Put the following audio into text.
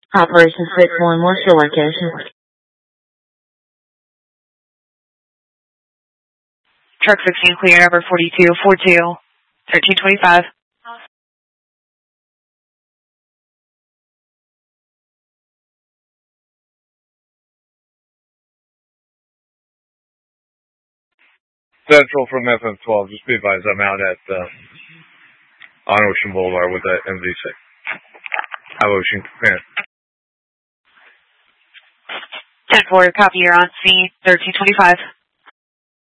Operation 6-1, what's your location? Truck 16 clear, number 4242, 1325. Central from FM12, just be advised I'm out at on Ocean Boulevard with that MV6. Have Ocean command. 10-4, copy, you're on scene, 1325.